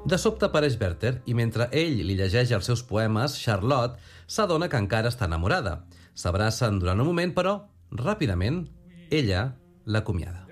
De sobte apareix Werther i mentre ell li llegeix els seus poemes, Charlotte s'adona que encara està enamorada. S'abracen durant un moment, però, ràpidament, ella l'acomiada.